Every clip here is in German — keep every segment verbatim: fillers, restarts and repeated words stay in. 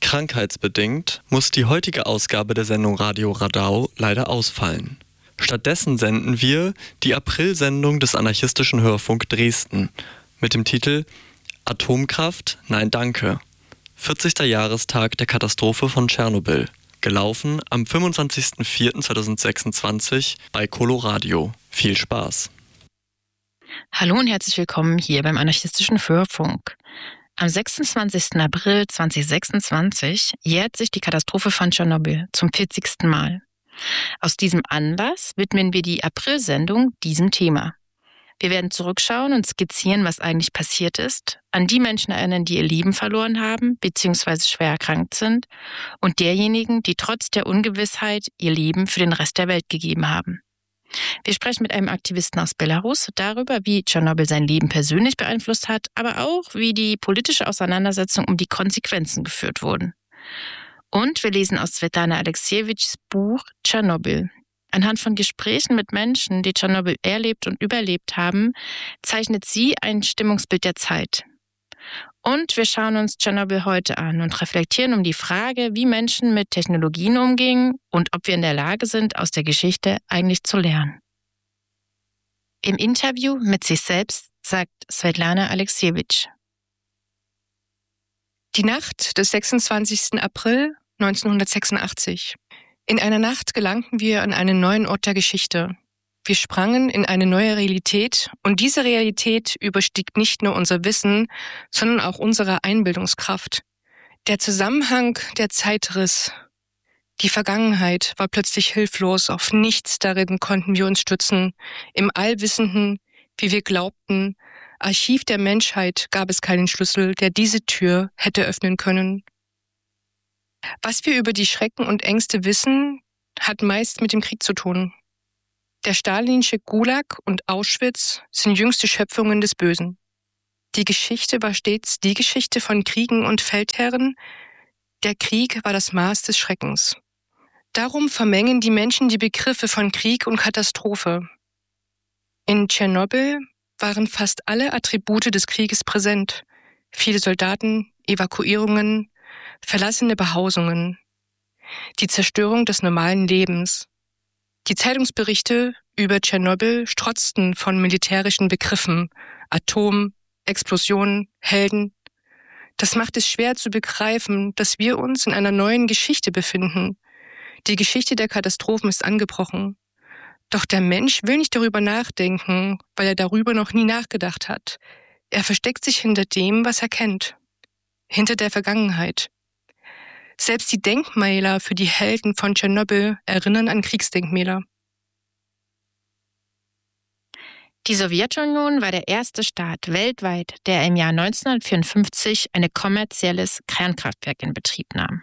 Krankheitsbedingt muss die heutige Ausgabe der Sendung Radio Radau leider ausfallen. Stattdessen senden wir die Aprilsendung des anarchistischen Hörfunk Dresden mit dem Titel Atomkraft, nein danke. vierzigster Jahrestag der Katastrophe von Tschernobyl. Gelaufen am fünfundzwanzigster vierter zweitausendsechsundzwanzig bei Coloradio. Viel Spaß. Hallo und herzlich willkommen hier beim anarchistischen Hörfunk. Am sechsundzwanzigster April zweitausendsechsundzwanzig jährt sich die Katastrophe von Tschernobyl zum vierzigsten Mal. Aus diesem Anlass widmen wir die Aprilsendung diesem Thema. Wir werden zurückschauen und skizzieren, was eigentlich passiert ist, an die Menschen erinnern, die ihr Leben verloren haben bzw. schwer erkrankt sind und derjenigen, die trotz der Ungewissheit ihr Leben für den Rest der Welt gegeben haben. Wir sprechen mit einem Aktivisten aus Belarus darüber, wie Tschernobyl sein Leben persönlich beeinflusst hat, aber auch, wie die politische Auseinandersetzung um die Konsequenzen geführt wurden. Und wir lesen aus Svetlana Alexiewitschs Buch Tschernobyl. Anhand von Gesprächen mit Menschen, die Tschernobyl erlebt und überlebt haben, zeichnet sie ein Stimmungsbild der Zeit. Und wir schauen uns Tschernobyl heute an und reflektieren um die Frage, wie Menschen mit Technologien umgingen und ob wir in der Lage sind, aus der Geschichte eigentlich zu lernen. Im Interview mit sich selbst sagt Svetlana Alexiewitsch: Die Nacht des sechsundzwanzigster April neunzehnhundertsechsundachtzig. In einer Nacht gelangten wir an einen neuen Ort der Geschichte. Wir sprangen in eine neue Realität und diese Realität überstieg nicht nur unser Wissen, sondern auch unsere Einbildungskraft. Der Zusammenhang der Zeitriss. Die Vergangenheit war plötzlich hilflos, auf nichts darin konnten wir uns stützen. Im allwissenden, wie wir glaubten, Archiv der Menschheit gab es keinen Schlüssel, der diese Tür hätte öffnen können. Was wir über die Schrecken und Ängste wissen, hat meist mit dem Krieg zu tun. Der stalinische Gulag und Auschwitz sind jüngste Schöpfungen des Bösen. Die Geschichte war stets die Geschichte von Kriegen und Feldherren. Der Krieg war das Maß des Schreckens. Darum vermengen die Menschen die Begriffe von Krieg und Katastrophe. In Tschernobyl waren fast alle Attribute des Krieges präsent. Viele Soldaten, Evakuierungen, verlassene Behausungen. Die Zerstörung des normalen Lebens. Die Zeitungsberichte über Tschernobyl strotzten von militärischen Begriffen, Atom, Explosion, Helden. Das macht es schwer zu begreifen, dass wir uns in einer neuen Geschichte befinden. Die Geschichte der Katastrophen ist angebrochen. Doch der Mensch will nicht darüber nachdenken, weil er darüber noch nie nachgedacht hat. Er versteckt sich hinter dem, was er kennt. Hinter der Vergangenheit. Selbst die Denkmäler für die Helden von Tschernobyl erinnern an Kriegsdenkmäler. Die Sowjetunion war der erste Staat weltweit, der im Jahr neunzehnhundertvierundfünfzig ein kommerzielles Kernkraftwerk in Betrieb nahm.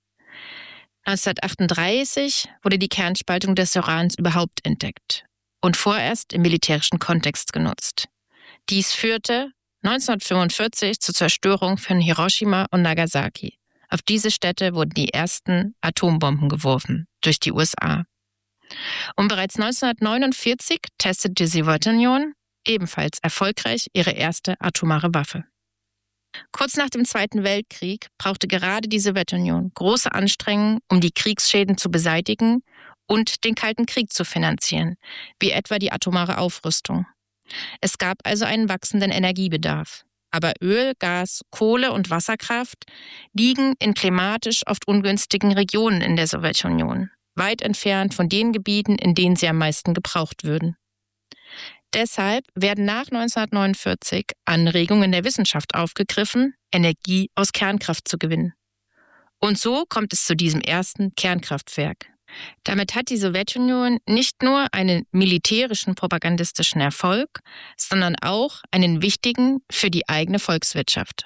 neunzehnhundertachtunddreißig wurde die Kernspaltung des Urans überhaupt entdeckt und vorerst im militärischen Kontext genutzt. Dies führte neunzehnhundertfünfundvierzig zur Zerstörung von Hiroshima und Nagasaki. Auf diese Städte wurden die ersten Atombomben geworfen, durch die U S A. Und bereits neunzehnhundertneunundvierzig testete die Sowjetunion ebenfalls erfolgreich ihre erste atomare Waffe. Kurz nach dem Zweiten Weltkrieg brauchte gerade die Sowjetunion große Anstrengungen, um die Kriegsschäden zu beseitigen und den Kalten Krieg zu finanzieren, wie etwa die atomare Aufrüstung. Es gab also einen wachsenden Energiebedarf. Aber Öl, Gas, Kohle und Wasserkraft liegen in klimatisch oft ungünstigen Regionen in der Sowjetunion, weit entfernt von den Gebieten, in denen sie am meisten gebraucht würden. Deshalb werden nach neunzehnhundertneunundvierzig Anregungen der Wissenschaft aufgegriffen, Energie aus Kernkraft zu gewinnen. Und so kommt es zu diesem ersten Kernkraftwerk. Damit hat die Sowjetunion nicht nur einen militärischen propagandistischen Erfolg, sondern auch einen wichtigen für die eigene Volkswirtschaft.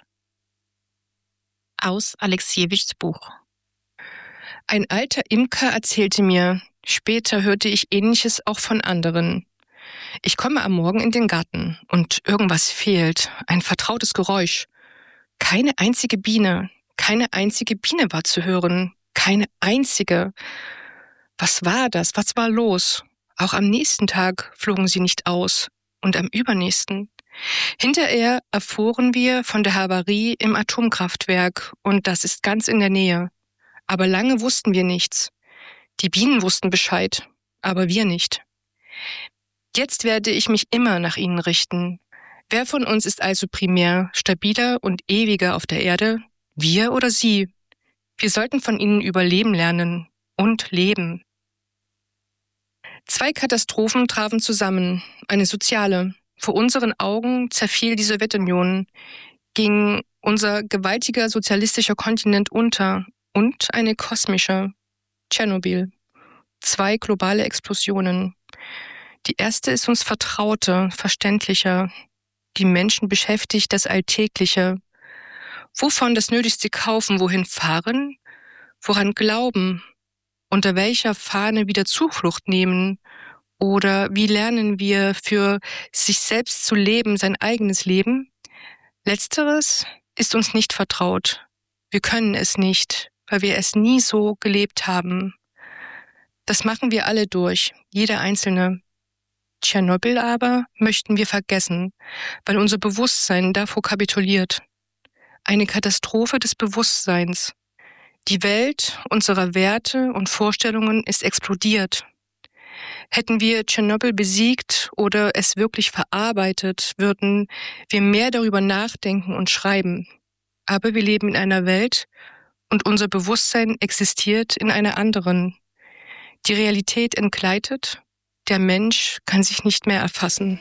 Aus Alexiewitschs Buch. Ein alter Imker erzählte mir, später hörte ich Ähnliches auch von anderen. Ich komme am Morgen in den Garten und irgendwas fehlt, ein vertrautes Geräusch. Keine einzige Biene, keine einzige Biene war zu hören, keine einzige. Was war das? Was war los? Auch am nächsten Tag flogen sie nicht aus und am übernächsten. Hinterher erfuhren wir von der Havarie im Atomkraftwerk und das ist ganz in der Nähe. Aber lange wussten wir nichts. Die Bienen wussten Bescheid, aber wir nicht. Jetzt werde ich mich immer nach ihnen richten. Wer von uns ist also primär stabiler und ewiger auf der Erde? Wir oder sie? Wir sollten von ihnen überleben lernen und leben. Zwei Katastrophen trafen zusammen, eine soziale. Vor unseren Augen zerfiel die Sowjetunion, ging unser gewaltiger sozialistischer Kontinent unter und eine kosmische, Tschernobyl. Zwei globale Explosionen. Die erste ist uns vertrauter, verständlicher. Die Menschen beschäftigt das Alltägliche. Wovon das Nötigste kaufen, wohin fahren? Woran glauben? Unter welcher Fahne wieder Zuflucht nehmen? Oder wie lernen wir, für sich selbst zu leben, sein eigenes Leben? Letzteres ist uns nicht vertraut. Wir können es nicht, weil wir es nie so gelebt haben. Das machen wir alle durch, jeder Einzelne. Tschernobyl aber möchten wir vergessen, weil unser Bewusstsein davor kapituliert. Eine Katastrophe des Bewusstseins. Die Welt unserer Werte und Vorstellungen ist explodiert. Hätten wir Tschernobyl besiegt oder es wirklich verarbeitet, würden wir mehr darüber nachdenken und schreiben. Aber wir leben in einer Welt und unser Bewusstsein existiert in einer anderen. Die Realität entgleitet, der Mensch kann sich nicht mehr erfassen.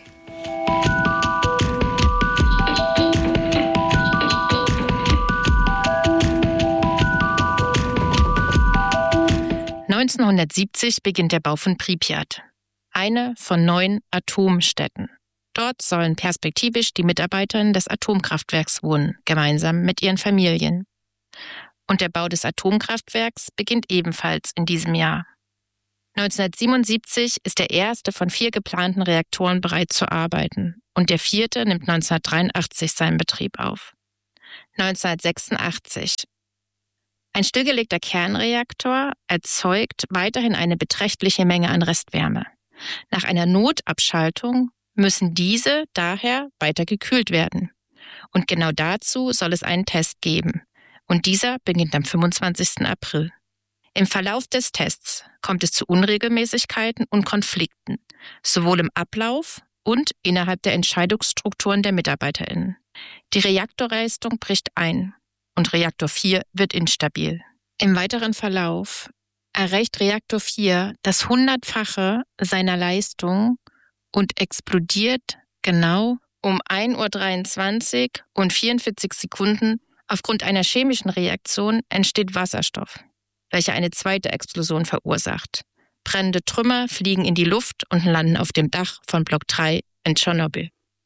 neunzehnhundertsiebzig beginnt der Bau von Pripyat, eine von neun Atomstädten. Dort sollen perspektivisch die Mitarbeiterinnen des Atomkraftwerks wohnen, gemeinsam mit ihren Familien. Und der Bau des Atomkraftwerks beginnt ebenfalls in diesem Jahr. neunzehnhundertsiebenundsiebzig ist der erste von vier geplanten Reaktoren bereit zu arbeiten und der vierte nimmt neunzehnhundertdreiundachtzig seinen Betrieb auf. neunzehnhundertsechsundachtzig. Ein stillgelegter Kernreaktor erzeugt weiterhin eine beträchtliche Menge an Restwärme. Nach einer Notabschaltung müssen diese daher weiter gekühlt werden. Und genau dazu soll es einen Test geben. Und dieser beginnt am fünfundzwanzigsten April. Im Verlauf des Tests kommt es zu Unregelmäßigkeiten und Konflikten, sowohl im Ablauf und innerhalb der Entscheidungsstrukturen der MitarbeiterInnen. Die Reaktorleistung bricht ein und Reaktor vier wird instabil. Im weiteren Verlauf erreicht Reaktor vier das Hundertfache seiner Leistung und explodiert genau um ein Uhr dreiundzwanzig und vierundvierzig Sekunden. Aufgrund einer chemischen Reaktion entsteht Wasserstoff, welcher eine zweite Explosion verursacht. Brennende Trümmer fliegen in die Luft und landen auf dem Dach von Block drei in Tschernobyl.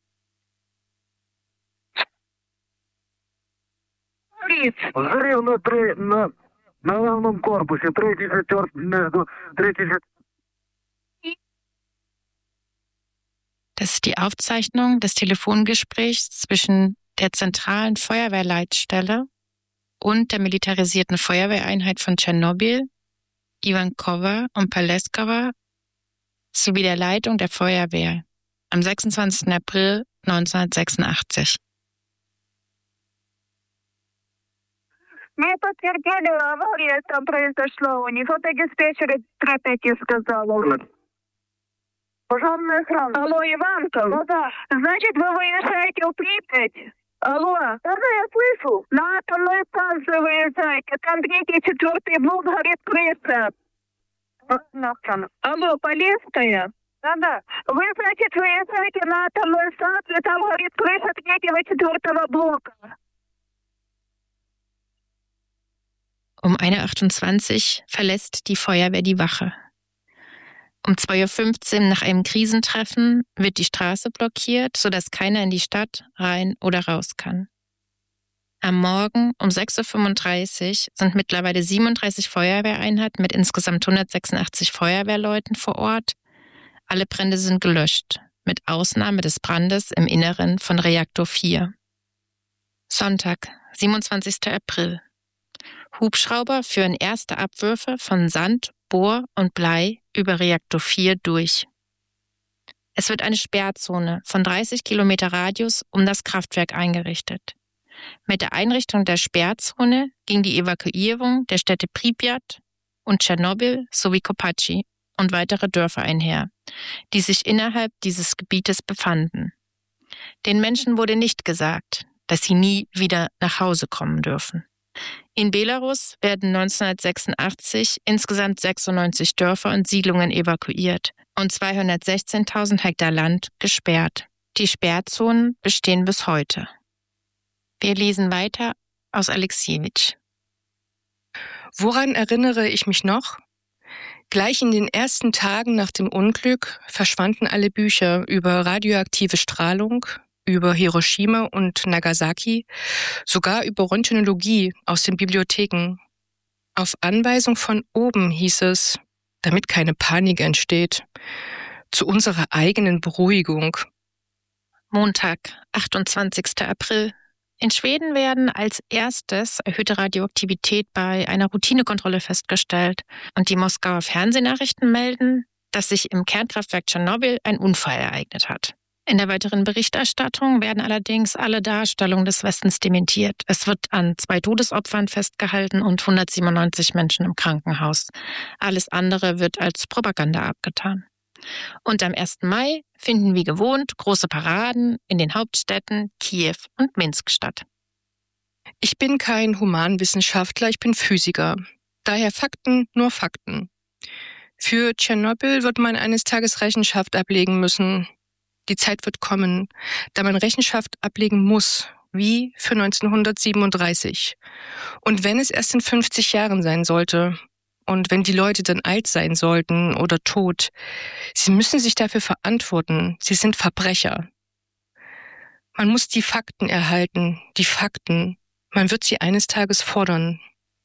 Горел на, три, на, на главном корпусе, третий шатер между третий шатер. Das ist die Aufzeichnung des Telefongesprächs zwischen der zentralen Feuerwehrleitstelle und der militarisierten Feuerwehreinheit von Tschernobyl, Ivankowa und Paleskowa, sowie der Leitung der Feuerwehr am sechsundzwanzigsten April neunzehnhundertsechsundachtzig. Мы подтвердили, авария там произошла у них. Это диспетчер Тропеки сказала. Пожарная охрана. Алло, Иванка. Ну да. Значит, вы выезжаете в Припять? Алло. Да-да, я слышу. На атомную станцию выезжаете. Там третий, четвертый блок горит крыша. Алло, Полесская? Да-да. Вы, значит, выезжаете на атомную станцию, там горит крыша третьего, четвертого блока. Um ein Uhr achtundzwanzig verlässt die Feuerwehr die Wache. Um zwei Uhr fünfzehn nach einem Krisentreffen wird die Straße blockiert, sodass keiner in die Stadt rein oder raus kann. Am Morgen um sechs Uhr fünfunddreißig sind mittlerweile siebenunddreißig Feuerwehreinheiten mit insgesamt hundertsechsundachtzig Feuerwehrleuten vor Ort. Alle Brände sind gelöscht, mit Ausnahme des Brandes im Inneren von Reaktor vier. Sonntag, siebenundzwanzigsten April. Hubschrauber führen erste Abwürfe von Sand, Bohr und Blei über Reaktor vier durch. Es wird eine Sperrzone von dreißig Kilometer Radius um das Kraftwerk eingerichtet. Mit der Einrichtung der Sperrzone ging die Evakuierung der Städte Pripyat und Tschernobyl sowie Kopatschi und weitere Dörfer einher, die sich innerhalb dieses Gebietes befanden. Den Menschen wurde nicht gesagt, dass sie nie wieder nach Hause kommen dürfen. In Belarus werden neunzehnhundertsechsundachtzig insgesamt sechsundneunzig Dörfer und Siedlungen evakuiert und zweihundertsechzehntausend Hektar Land gesperrt. Die Sperrzonen bestehen bis heute. Wir lesen weiter aus Alexiewitsch. Woran erinnere ich mich noch? Gleich in den ersten Tagen nach dem Unglück verschwanden alle Bücher über radioaktive Strahlung, über Hiroshima und Nagasaki, sogar über Röntgenologie aus den Bibliotheken. Auf Anweisung von oben hieß es, damit keine Panik entsteht, zu unserer eigenen Beruhigung. Montag, achtundzwanzigster April. In Schweden werden als erstes erhöhte Radioaktivität bei einer Routinekontrolle festgestellt und die Moskauer Fernsehnachrichten melden, dass sich im Kernkraftwerk Tschernobyl ein Unfall ereignet hat. In der weiteren Berichterstattung werden allerdings alle Darstellungen des Westens dementiert. Es wird an zwei Todesopfern festgehalten und hundertsiebenundneunzig Menschen im Krankenhaus. Alles andere wird als Propaganda abgetan. Und am ersten Mai finden wie gewohnt große Paraden in den Hauptstädten Kiew und Minsk statt. Ich bin kein Humanwissenschaftler, ich bin Physiker. Daher Fakten, nur Fakten. Für Tschernobyl wird man eines Tages Rechenschaft ablegen müssen. Die Zeit wird kommen, da man Rechenschaft ablegen muss, wie für neunzehnhundertsiebenunddreißig. Und wenn es erst in fünfzig Jahren sein sollte, und wenn die Leute dann alt sein sollten oder tot, sie müssen sich dafür verantworten. Sie sind Verbrecher. Man muss die Fakten erhalten, die Fakten. Man wird sie eines Tages fordern.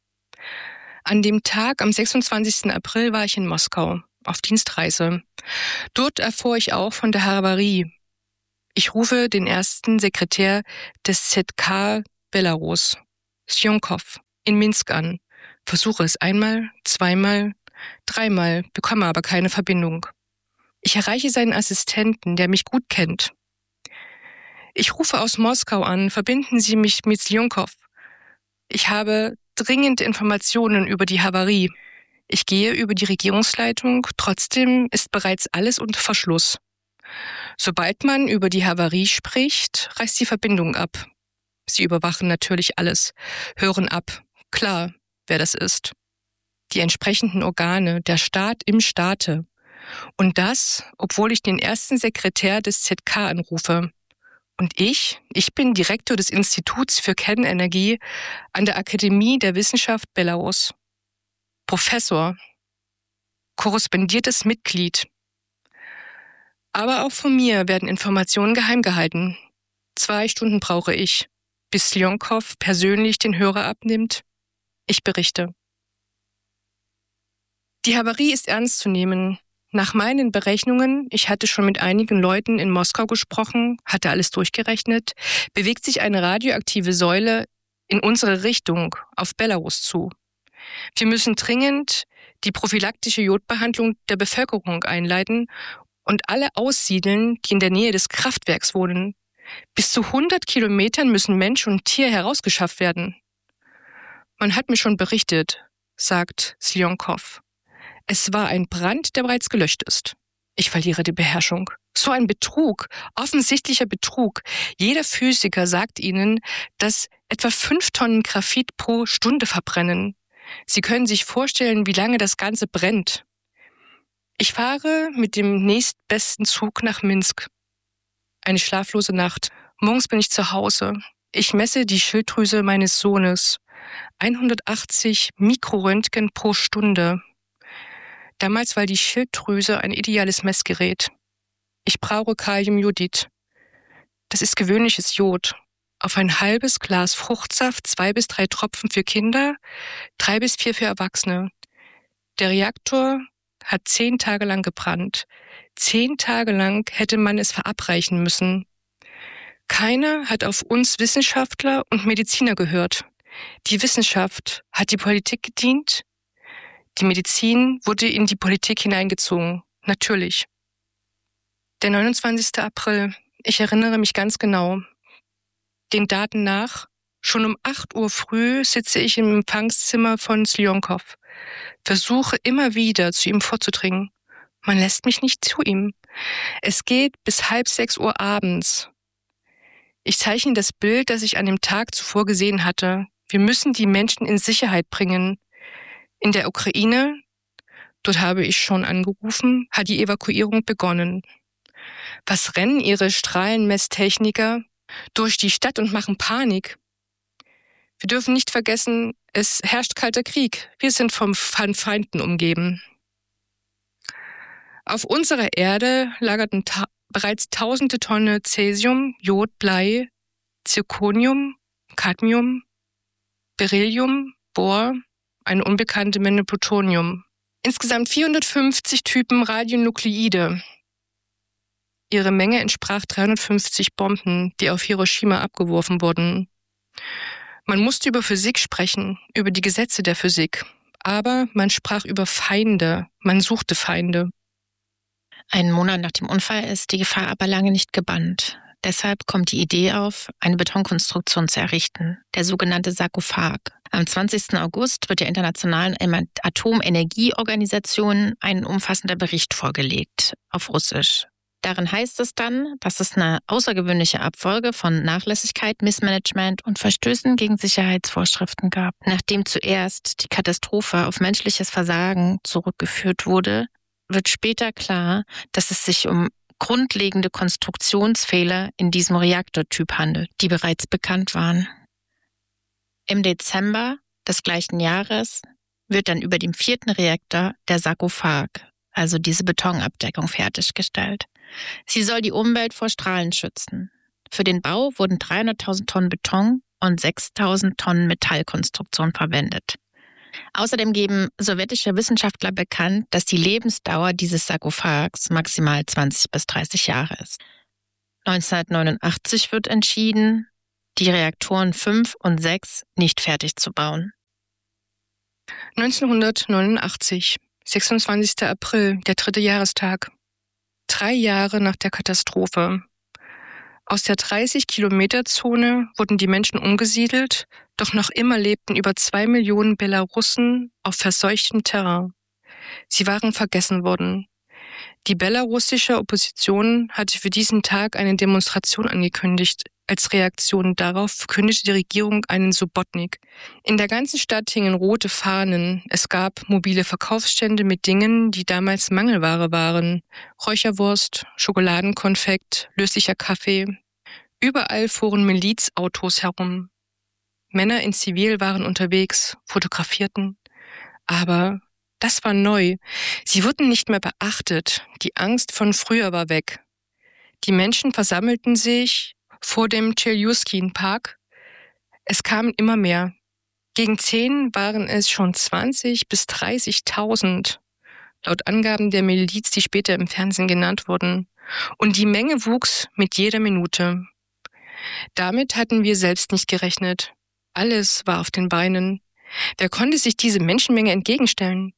An dem Tag, am sechsundzwanzigsten April, war ich in Moskau auf Dienstreise. Dort erfuhr ich auch von der Havarie. Ich rufe den ersten Sekretär des Z K Belarus, Sjonkov, in Minsk an. Versuche es einmal, zweimal, dreimal, bekomme aber keine Verbindung. Ich erreiche seinen Assistenten, der mich gut kennt. Ich rufe aus Moskau an, verbinden Sie mich mit Sjonkov. Ich habe dringend Informationen über die Havarie. Ich gehe über die Regierungsleitung, trotzdem ist bereits alles unter Verschluss. Sobald man über die Havarie spricht, reißt die Verbindung ab. Sie überwachen natürlich alles, hören ab, klar, wer das ist. Die entsprechenden Organe, der Staat im Staate. Und das, obwohl ich den ersten Sekretär des Z K anrufe. Und ich, ich bin Direktor des Instituts für Kernenergie an der Akademie der Wissenschaft Belarus. Professor, korrespondiertes Mitglied. Aber auch von mir werden Informationen geheim gehalten. Zwei Stunden brauche ich, bis Sjonkov persönlich den Hörer abnimmt. Ich berichte. Die Havarie ist ernst zu nehmen. Nach meinen Berechnungen, ich hatte schon mit einigen Leuten in Moskau gesprochen, hatte alles durchgerechnet, bewegt sich eine radioaktive Säule in unsere Richtung, auf Belarus zu. Wir müssen dringend die prophylaktische Jodbehandlung der Bevölkerung einleiten und alle aussiedeln, die in der Nähe des Kraftwerks wohnen. Bis zu hundert Kilometern müssen Mensch und Tier herausgeschafft werden. Man hat mir schon berichtet, sagt Sjonkov. Es war ein Brand, der bereits gelöscht ist. Ich verliere die Beherrschung. So ein Betrug, offensichtlicher Betrug. Jeder Physiker sagt Ihnen, dass etwa fünf Tonnen Graphit pro Stunde verbrennen. Sie können sich vorstellen, wie lange das Ganze brennt. Ich fahre mit dem nächstbesten Zug nach Minsk. Eine schlaflose Nacht. Morgens bin ich zu Hause. Ich messe die Schilddrüse meines Sohnes. hundertachtzig Mikroröntgen pro Stunde. Damals war die Schilddrüse ein ideales Messgerät. Ich brauche Kaliumjodid. Das ist gewöhnliches Jod. Auf ein halbes Glas Fruchtsaft, zwei bis drei Tropfen für Kinder, drei bis vier für Erwachsene. Der Reaktor hat zehn Tage lang gebrannt. Zehn Tage lang hätte man es verabreichen müssen. Keiner hat auf uns Wissenschaftler und Mediziner gehört. Die Wissenschaft hat die Politik gedient. Die Medizin wurde in die Politik hineingezogen. Natürlich. Der neunundzwanzigster April. Ich erinnere mich ganz genau. Den Daten nach, schon um acht Uhr früh sitze ich im Empfangszimmer von Sljonkov. Versuche immer wieder zu ihm vorzudringen. Man lässt mich nicht zu ihm. Es geht bis halb sechs Uhr abends. Ich zeichne das Bild, das ich an dem Tag zuvor gesehen hatte. Wir müssen die Menschen in Sicherheit bringen. In der Ukraine, dort habe ich schon angerufen, hat die Evakuierung begonnen. Was rennen ihre Strahlenmesstechniker durch die Stadt und machen Panik? Wir dürfen nicht vergessen, es herrscht kalter Krieg. Wir sind vom von Feinden umgeben. Auf unserer Erde lagerten ta- bereits tausende Tonnen Cäsium, Jod, Blei, Zirconium, Cadmium, Beryllium, Bohr, eine unbekannte Menge Plutonium. Insgesamt vierhundertfünfzig Typen Radionukleide. Ihre Menge entsprach dreihundertfünfzig Bomben, die auf Hiroshima abgeworfen wurden. Man musste über Physik sprechen, über die Gesetze der Physik. Aber man sprach über Feinde, man suchte Feinde. Einen Monat nach dem Unfall ist die Gefahr aber lange nicht gebannt. Deshalb kommt die Idee auf, eine Betonkonstruktion zu errichten, der sogenannte Sarkophag. Am zwanzigsten August wird der Internationalen Atomenergieorganisation ein umfassender Bericht vorgelegt, auf Russisch. Darin heißt es dann, dass es eine außergewöhnliche Abfolge von Nachlässigkeit, Missmanagement und Verstößen gegen Sicherheitsvorschriften gab. Nachdem zuerst die Katastrophe auf menschliches Versagen zurückgeführt wurde, wird später klar, dass es sich um grundlegende Konstruktionsfehler in diesem Reaktortyp handelt, die bereits bekannt waren. Im Dezember des gleichen Jahres wird dann über dem vierten Reaktor der Sarkophag, also diese Betonabdeckung, fertiggestellt. Sie soll die Umwelt vor Strahlen schützen. Für den Bau wurden dreihunderttausend Tonnen Beton und sechstausend Tonnen Metallkonstruktion verwendet. Außerdem geben sowjetische Wissenschaftler bekannt, dass die Lebensdauer dieses Sarkophags maximal zwanzig bis dreißig Jahre ist. neunzehnhundertneunundachtzig wird entschieden, die Reaktoren fünf und sechs nicht fertig zu bauen. neunzehnhundertneunundachtzig, sechsundzwanzigster April, der dritte Jahrestag. Drei Jahre nach der Katastrophe. Aus der dreißig-Kilometer-Zone wurden die Menschen umgesiedelt, doch noch immer lebten über zwei Millionen Belarussen auf verseuchtem Terrain. Sie waren vergessen worden. Die belarussische Opposition hatte für diesen Tag eine Demonstration angekündigt. Als Reaktion darauf verkündete die Regierung einen Subotnik. In der ganzen Stadt hingen rote Fahnen. Es gab mobile Verkaufsstände mit Dingen, die damals Mangelware waren. Räucherwurst, Schokoladenkonfekt, löslicher Kaffee. Überall fuhren Milizautos herum. Männer in Zivil waren unterwegs, fotografierten. Aber das war neu. Sie wurden nicht mehr beachtet. Die Angst von früher war weg. Die Menschen versammelten sich vor dem Tscheljuskin-Park. Es kamen immer mehr. Gegen zehn waren es schon zwanzig bis dreißigtausend, laut Angaben der Miliz, die später im Fernsehen genannt wurden. Und die Menge wuchs mit jeder Minute. Damit hatten wir selbst nicht gerechnet. Alles war auf den Beinen. Wer konnte sich diese Menschenmenge entgegenstellen?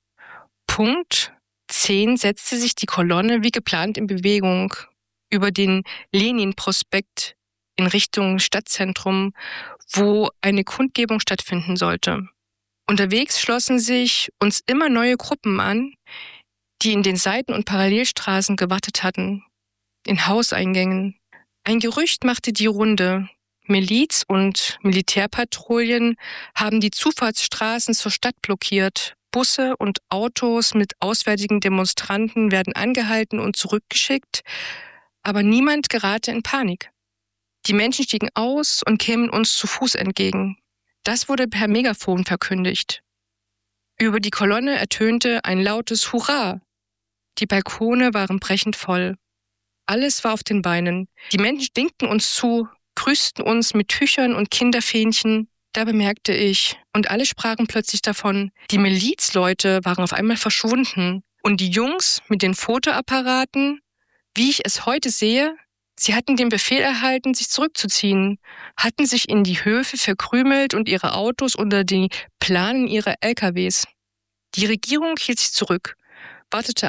Punkt zehn setzte sich die Kolonne wie geplant in Bewegung über den Lenin-Prospekt in Richtung Stadtzentrum, wo eine Kundgebung stattfinden sollte. Unterwegs schlossen sich uns immer neue Gruppen an, die in den Seiten- und Parallelstraßen gewartet hatten, in Hauseingängen. Ein Gerücht machte die Runde. Miliz- und Militärpatrouillen haben die Zufahrtsstraßen zur Stadt blockiert. Busse und Autos mit auswärtigen Demonstranten werden angehalten und zurückgeschickt, aber niemand gerate in Panik. Die Menschen stiegen aus und kämen uns zu Fuß entgegen. Das wurde per Megafon verkündigt. Über die Kolonne ertönte ein lautes Hurra. Die Balkone waren brechend voll. Alles war auf den Beinen. Die Menschen winkten uns zu, grüßten uns mit Tüchern und Kinderfähnchen. Da bemerkte ich, und alle sprachen plötzlich davon, die Milizleute waren auf einmal verschwunden. Und die Jungs mit den Fotoapparaten, wie ich es heute sehe, sie hatten den Befehl erhalten, sich zurückzuziehen, hatten sich in die Höfe verkrümelt und ihre Autos unter die Planen ihrer L K Ws. Die Regierung hielt sich zurück, wartete ab.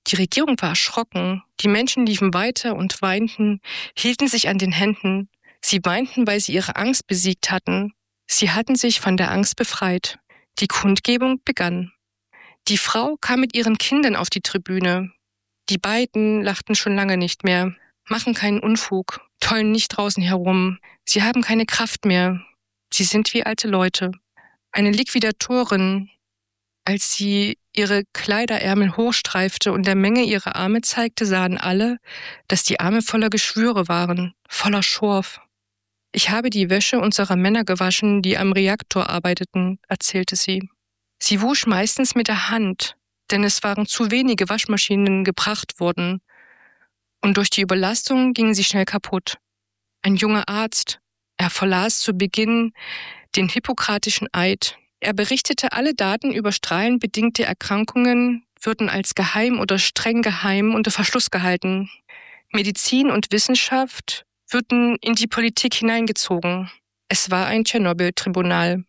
Die Regierung war erschrocken. Die Menschen liefen weiter und weinten, hielten sich an den Händen. Sie weinten, weil sie ihre Angst besiegt hatten. Sie hatten sich von der Angst befreit. Die Kundgebung begann. Die Frau kam mit ihren Kindern auf die Tribüne. Die beiden lachten schon lange nicht mehr, machen keinen Unfug, tollen nicht draußen herum. Sie haben keine Kraft mehr. Sie sind wie alte Leute. Eine Liquidatorin, als sie ihre Kleiderärmel hochstreifte und der Menge ihre Arme zeigte, sahen alle, dass die Arme voller Geschwüre waren, voller Schorf. Ich habe die Wäsche unserer Männer gewaschen, die am Reaktor arbeiteten, erzählte sie. Sie wusch meistens mit der Hand, denn es waren zu wenige Waschmaschinen gebracht worden. Und durch die Überlastung gingen sie schnell kaputt. Ein junger Arzt, er verlas zu Beginn den hippokratischen Eid. Er berichtete, alle Daten über strahlenbedingte Erkrankungen würden als geheim oder streng geheim unter Verschluss gehalten. Medizin und Wissenschaft würden in die Politik hineingezogen. Es war ein Tschernobyl-Tribunal.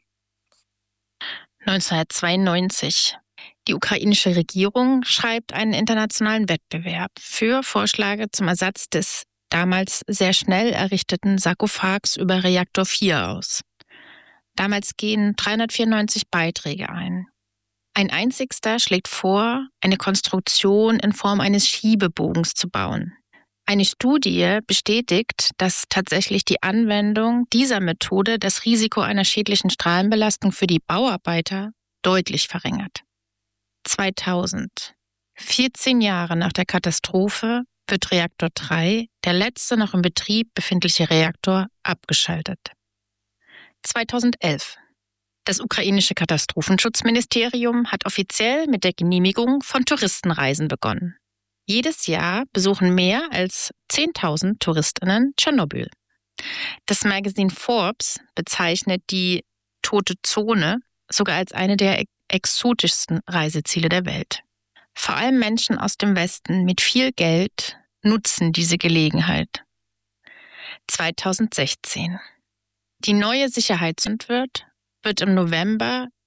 neunzehnhundertzweiundneunzig. Die ukrainische Regierung schreibt einen internationalen Wettbewerb für Vorschläge zum Ersatz des damals sehr schnell errichteten Sarkophags über Reaktor vier aus. Damals gehen dreihundertvierundneunzig Beiträge ein. Ein einzigster schlägt vor, eine Konstruktion in Form eines Schiebebogens zu bauen. Eine Studie bestätigt, dass tatsächlich die Anwendung dieser Methode das Risiko einer schädlichen Strahlenbelastung für die Bauarbeiter deutlich verringert. zweitausend. vierzehn Jahre nach der Katastrophe wird Reaktor drei, der letzte noch im Betrieb befindliche Reaktor, abgeschaltet. zweitausendelf. Das ukrainische Katastrophenschutzministerium hat offiziell mit der Genehmigung von Touristenreisen begonnen. Jedes Jahr besuchen mehr als zehntausend Touristinnen Tschernobyl. Das Magazin Forbes bezeichnet die Tote Zone sogar als eine der exotischsten Reiseziele der Welt. Vor allem Menschen aus dem Westen mit viel Geld nutzen diese Gelegenheit. zweitausendsechzehn. Die neue Sicherheitsentwürfe wird im November